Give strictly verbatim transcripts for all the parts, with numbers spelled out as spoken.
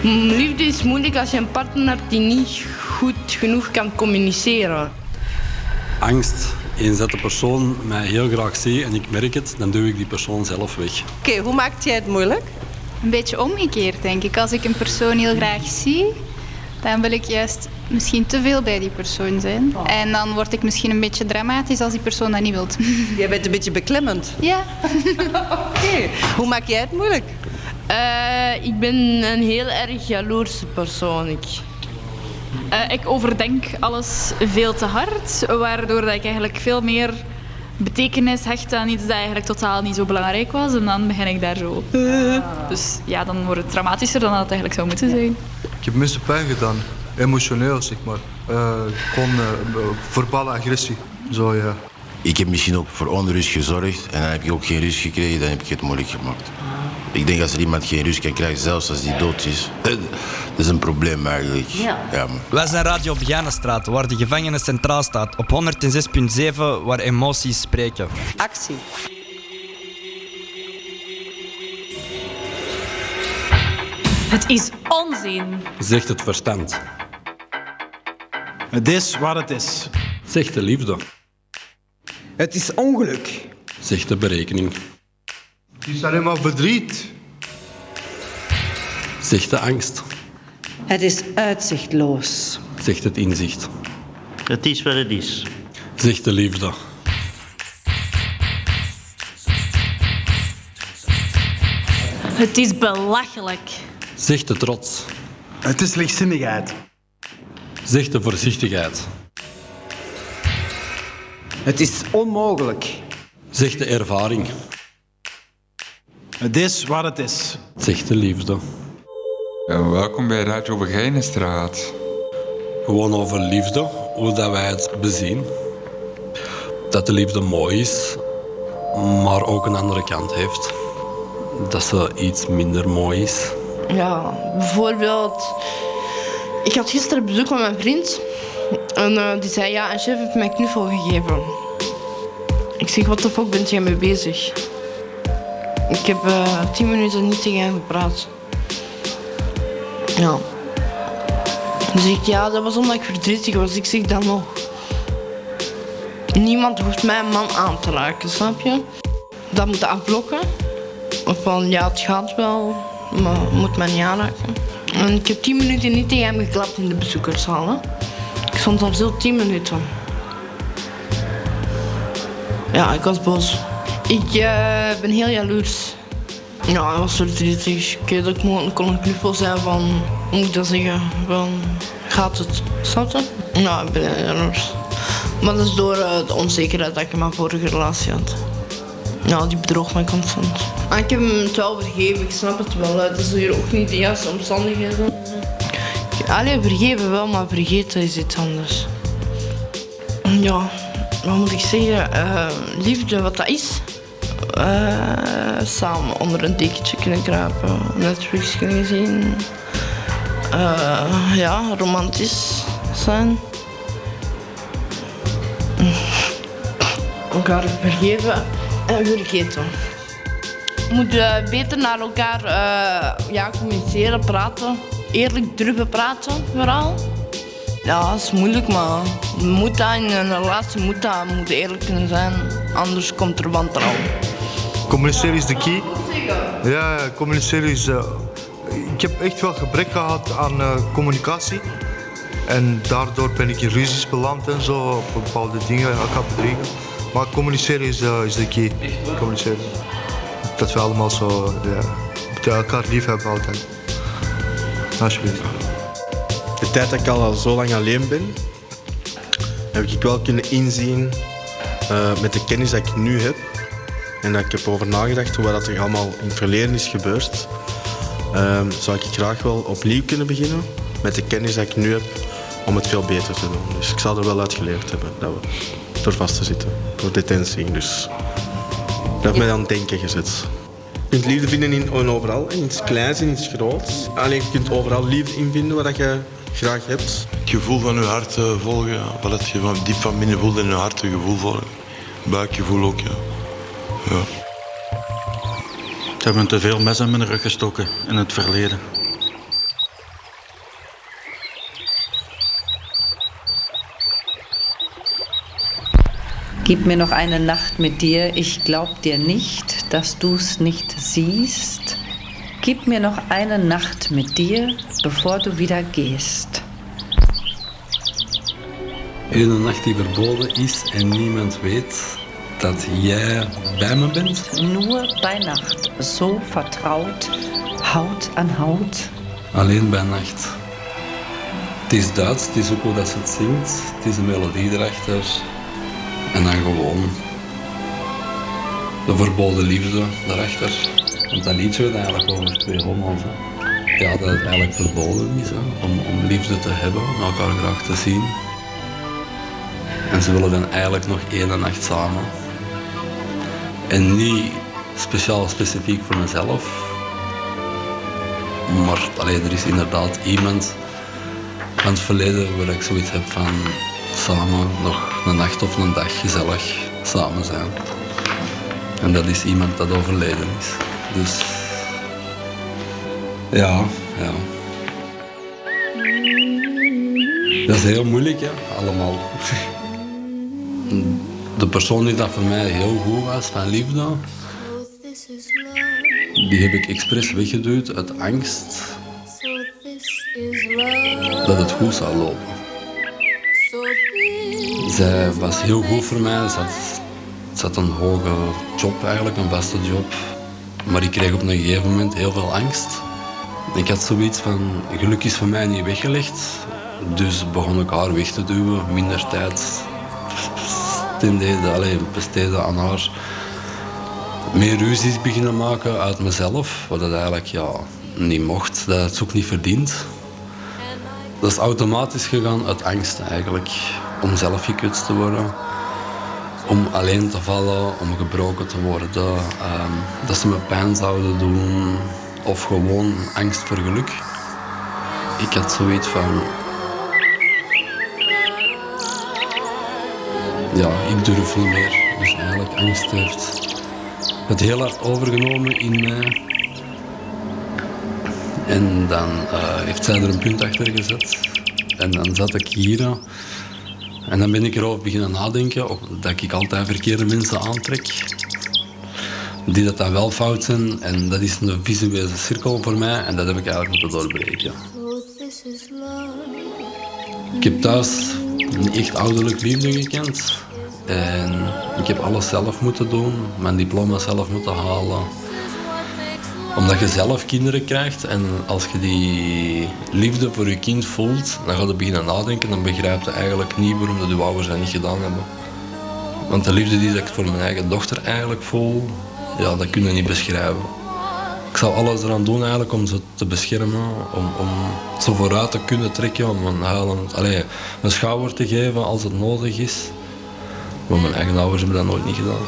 Liefde is moeilijk als je een partner hebt die niet goed genoeg kan communiceren. Angst. Eens dat de persoon mij heel graag ziet en ik merk het, dan duw ik die persoon zelf weg. Oké, okay, hoe maakt jij het moeilijk? Een beetje omgekeerd, denk ik. Als ik een persoon heel graag zie, dan wil ik juist misschien te veel bij die persoon zijn. En dan word ik misschien een beetje dramatisch als die persoon dat niet wil. Jij bent een beetje beklemmend. Ja. Oké, okay. Hoe maak jij het moeilijk? Uh, ik ben een heel erg jaloerse persoon. Ik. Uh, ik overdenk alles veel te hard, waardoor dat ik eigenlijk veel meer betekenis hecht aan iets dat eigenlijk totaal niet zo belangrijk was. En dan begin ik daar zo... Uh. Dus ja, dan wordt het dramatischer dan dat het eigenlijk zou moeten zijn. Ik heb mensen pijn gedaan, emotioneel zeg maar. Uh, gewoon uh, verbale agressie, zo ja. Ik heb misschien ook voor onrust gezorgd en dan heb ik ook geen rust gekregen, dan heb ik het moeilijk gemaakt. Ik denk als er iemand geen rust kan krijgen, zelfs als die dood is, dat is een probleem eigenlijk. Ja. Ja, Wij zijn Radio Begijnenstraat, waar de gevangenis centraal staat. Op honderdzes komma zeven, waar emoties spreken. Actie. Het is onzin. Zegt het verstand. Het is wat het is. Zegt de liefde. Het is ongeluk. Zegt de berekening. Het is alleen maar verdriet. Zegt de angst. Het is uitzichtloos. Zegt het inzicht. Het is wat het is. Zegt de liefde. Het is belachelijk. Zegt de trots. Het is lichtzinnigheid. Zegt de voorzichtigheid. Het is onmogelijk. Zegt de ervaring. Het is wat het is. Zegt de liefde. En welkom bij Radio Begijnenstraat. Gewoon over liefde, hoe dat wij het bezien. Dat de liefde mooi is, maar ook een andere kant heeft. Dat ze iets minder mooi is. Ja, bijvoorbeeld... Ik had gisteren bezoek van mijn vriend. En uh, die zei, ja, een chef heeft mij een knuffel gegeven. Ik zeg, wat de fuck bent jij mee bezig? Ik heb uh, tien minuten niet tegen hem gepraat. Ja. Dan zeg ik, ja, dat was omdat ik verdrietig was. Ik zeg dan nog. Niemand hoeft mij een man aan te raken, snap je? Dat moet afblokken. Of van, ja, het gaat wel, maar moet mij niet aanraken. En ik heb tien minuten niet tegen hem geklapt in de bezoekerszaal. Hè. Ik stond daar zo tien minuten. Ja, ik was boos. Ik uh, ben heel jaloers. Ja, hij was verdrietig. Oké, dat ik kon een knuffel zijn van, hoe moet ik dat zeggen, van, gaat het? Snap je? Ja, ik ben heel jaloers. Maar dat is door uh, de onzekerheid dat ik in mijn vorige relatie had. Ja, die bedroog mij constant. En ik heb hem het wel vergeven, ik snap het wel. Het is hier ook niet de juiste omstandigheden. Allee, vergeven wel, maar vergeten is iets anders. Ja, wat moet ik zeggen? Uh, liefde, wat dat is. Uh, samen onder een dekentje kunnen kruipen, Netflix kunnen zien. Uh, ja, romantisch zijn. Elkaar vergeven en vergeten. Je moet uh, beter naar elkaar uh, ja, communiceren, praten. Eerlijk durven praten, vooral. Ja, dat is moeilijk, maar moet dat in een relatie moet dat, moet eerlijk kunnen zijn. Anders komt er wantrouw. Communiceren is de key. Ja, communiceren is... Uh, ik heb echt wel gebrek gehad aan uh, communicatie. En daardoor ben ik in ruzies beland en zo, op bepaalde dingen gaan bedriegen. Maar communiceren is, uh, is de key. Communiceren. Dat we allemaal zo... Ja, elkaar lief hebben altijd. Alsjeblieft. De tijd dat ik al zo lang alleen ben, heb ik wel kunnen inzien uh, met de kennis dat ik nu heb. En dat ik heb over nagedacht hoe dat er allemaal in het verleden is gebeurd. Uh, zou ik graag wel opnieuw kunnen beginnen met de kennis dat ik nu heb om het veel beter te doen. Dus ik zou er wel uit geleerd hebben dat we door vast te zitten, door detentie. Dus dat heeft mij aan het denken gezet. Je kunt liefde vinden in, in overal, in iets kleins en in iets groots. Alleen je kunt overal liefde in vinden wat je graag hebt. Het gevoel van je hart uh, volgen, wat je van diep van binnen voelt en je hart je gevoel volgen. Buikgevoel ook, ja. ja. Ze hebben te veel mes in mijn rug gestoken in het verleden. Gib mir noch eine Nacht mit dir, ich glaub dir nicht, dass du's nicht siehst. Gib mir noch eine Nacht mit dir, bevor du wieder gehst. Een nacht die verboden is en niemand weet dat jij bij me bent. Nur bei Nacht, so vertraut, Haut an Haut. Alleen bij nacht. Het is Duits, het is ook hoe dat ze het zingt. Het is een melodie erachter. En dan gewoon de verboden liefde daarachter. Want dat liedje gaat eigenlijk over twee homo's. Hè. Ja, dat het eigenlijk verboden is, hè, om, om liefde te hebben, om elkaar graag te zien. En ze willen dan eigenlijk nog één nacht samen. En niet speciaal specifiek voor mezelf. Maar allee, er is inderdaad iemand van het verleden waar ik zoiets heb van samen nog een nacht of een dag gezellig samen zijn. En dat is iemand dat overleden is. Dus ja, ja. Dat is heel moeilijk, hè, allemaal. De persoon die dat voor mij heel goed was van liefde, die heb ik expres weggeduwd uit angst dat het goed zou lopen. Zij was heel goed voor mij. Ze had, ze had een hoge job eigenlijk, een vaste job. Maar ik kreeg op een gegeven moment heel veel angst. Ik had zoiets van, geluk is voor mij niet weggelegd. Dus begon ik haar weg te duwen, minder tijd besteden aan haar. Meer ruzies beginnen maken uit mezelf, wat dat eigenlijk ja, niet mocht, dat het ook niet verdient. Dat is automatisch gegaan uit angst eigenlijk, om zelf gekwetst te worden, om alleen te vallen, om gebroken te worden, um, dat ze me pijn zouden doen of gewoon angst voor geluk. Ik had zoiets van, ja, ik durf niet meer. Dus eigenlijk angst heeft het heel hard overgenomen in mij. En dan uh, heeft zij er een punt achter gezet. En dan zat ik hier. En dan ben ik erover beginnen nadenken dat ik altijd verkeerde mensen aantrek. Die dat dan wel fout zijn. En dat is een visuele cirkel voor mij. En dat heb ik eigenlijk moeten doorbreken. Ik heb thuis niet echt ouderlijk liefde gekend. En ik heb alles zelf moeten doen. Mijn diploma zelf moeten halen. Omdat je zelf kinderen krijgt en als je die liefde voor je kind voelt, dan ga je beginnen nadenken. Dan begrijp je eigenlijk niet waarom dat je ouders dat niet gedaan hebben. Want de liefde die ik voor mijn eigen dochter eigenlijk voel, ja, dat kun je niet beschrijven. Ik zou alles eraan doen eigenlijk om ze te beschermen, om, om ze vooruit te kunnen trekken, om een, huilend, allez, een schouder te geven als het nodig is. Maar mijn eigen ouders hebben dat nooit niet gedaan.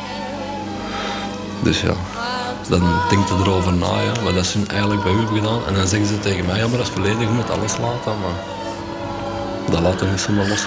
Dus ja, dan denkt je erover na, ja, wat dat ze eigenlijk bij u hebben gedaan. En dan zeggen ze tegen mij, ja, maar dat is verleden, je moet alles laten. Maar dat laten we niet zomaar los.